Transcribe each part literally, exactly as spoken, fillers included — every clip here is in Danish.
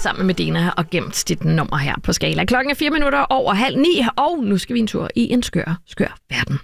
sammen med Medina og gemt dit nummer her på Skala. Klokken er fire minutter over halv ni, og nu skal vi en tur i en skør, skør verden.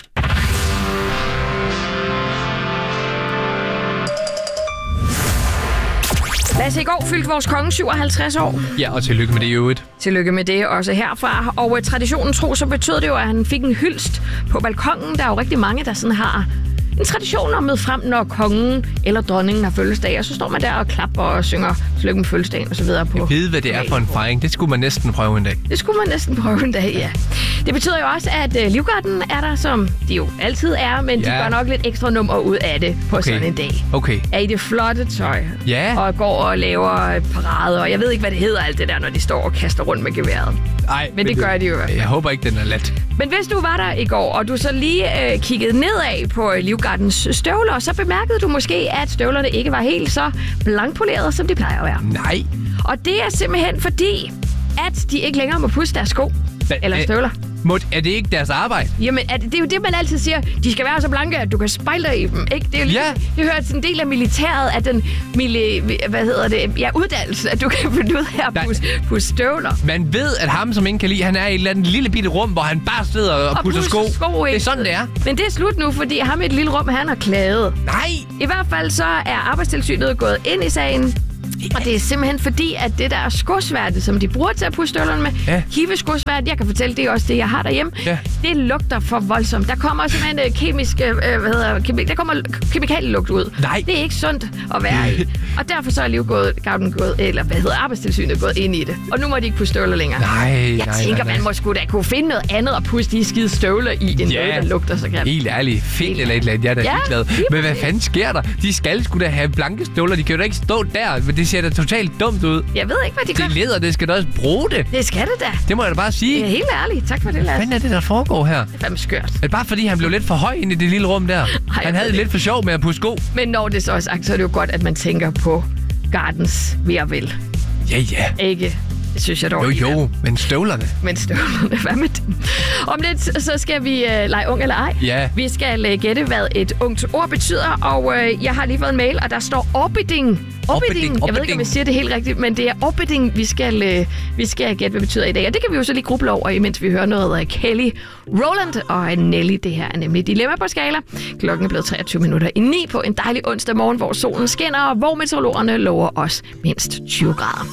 Lasse, i går fyldte vores konge syvoghalvtreds år. Ja, og tillykke med det i øvrigt. Tillykke med det også herfra. Og uh, traditionen tro, så betød det jo, at han fik en hyldst på balkongen. Der er jo rigtig mange, der sådan har en tradition om med frem, når kongen eller dronningen har fødselsdag. Og så står man der og klapper og synger tillykke med fødselsdagen og så videre på. Jeg ved, hvad det er for en fejring. Det skulle man næsten prøve en dag. Det skulle man næsten prøve en dag, ja. Det betyder jo også, at uh, Livgarden er der, som de jo altid er, men ja. de gør nok lidt ekstra nummer ud af det på okay. sådan en dag. Okay. Er i det flotte tøj. Ja. Og går og laver parader, og jeg ved ikke, hvad det hedder alt det der, når de står og kaster rundt med geværet. Nej, men, men det gør de jo. Jeg håber ikke, den er let. Men hvis du var der i går, og du så lige øh, kiggede nedad på Livgardens støvler, så bemærkede du måske, at støvlerne ikke var helt så blankpolerede, som de plejer at være. Nej. Og det er simpelthen fordi, at de ikke længere må pusse deres sko Hva? eller støvler. Må, er det ikke deres arbejde? Jamen, er det, det er jo det, man altid siger. De skal være så blanke, at du kan spejle dig i dem, ikke? Det er jo lige, ja. det hører til en del af militæret, at den mili, hvad hedder det, ja, uddannelse, at du kan finde ud af at pusse, pusse støvler. Man ved, at ham, som ingen kan lide, han er i et eller andet lille bitte rum, hvor han bare sidder og, og pusser sko. sko det er sådan, det er. Men det er slut nu, fordi ham i et lille rum, han har klaget. Nej! I hvert fald så er Arbejdstilsynet gået ind i sagen. Og det er simpelthen fordi, at det der skosværte, som de bruger til at pusse støvlerne med, ja. hiveskosværte, jeg kan fortælle, det er også det, jeg har derhjemme, ja. det lugter for voldsomt. Der kommer simpelthen uh, kemisk, uh, hvad hedder, kemi- der kommer kemikalielugt ud. Nej. Det er ikke sundt at være i. Og derfor så er lige gået, gået, eller hvad hedder Arbejdstilsynet gået ind i det. Og nu må de ikke pusse støvler længere. Nej, jeg nej, tænker, nej, nej. man må sgu da kunne finde noget andet at pusse de skide støvler i, end ja. noget, der lugter så grimt. Helt ærligt. Fedt eller et eller andet. Jeg er da ja, ligeglad. Men hvad fanden sker der? De skal sgu da have blanke støvler. De kan jo da ikke stå der. Men det ser da totalt dumt ud. Jeg ved ikke, hvad de gør. Det leder, det skal da også bruge det. Det skal det da. Det må jeg da bare sige. Det er helt ærligt. Tak for det, Lasse. Hvad fanden er det, der foregår her? Det er fandme skørt. Er det bare fordi, han blev lidt for høj inde i det lille rum der? Ej, han havde det lidt for sjov med at pusse sko. Men når det så er sagt, så er det jo godt, at man tænker på Gardens ved og vel. Ja, ja. Ikke? Det synes jeg dog. Jo, jo, men støvlerne. Men støvlerne, hvad med dem? Om lidt, så skal vi uh, lege ung eller ej. Ja. Vi skal uh, gætte, hvad et ungt ord betyder, og uh, jeg har lige fået en mail, og der står orbiting. Orbiting. Jeg ved ikke, om jeg siger det helt rigtigt, men det er orbiting, vi skal, uh, vi skal gætte, hvad det betyder i dag. Og det kan vi jo så lige gruble over, imens vi hører noget af Kelly Rowland og Nelly. Det her er nemlig Dilemma på Skala. Klokken er blevet treogtyve minutter i ni på en dejlig onsdag morgen, hvor solen skinner, og hvor meteorologerne lover os mindst tyve grader.